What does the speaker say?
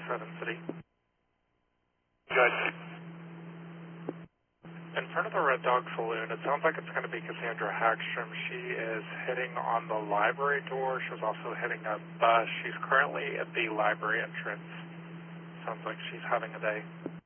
Southern City. Good. In front of the Red Dog Saloon, it sounds like it's going to be Cassandra Hagstrom. She is hitting on the library door. She was also hitting a bus. She's currently at the library entrance. Sounds like she's having a day.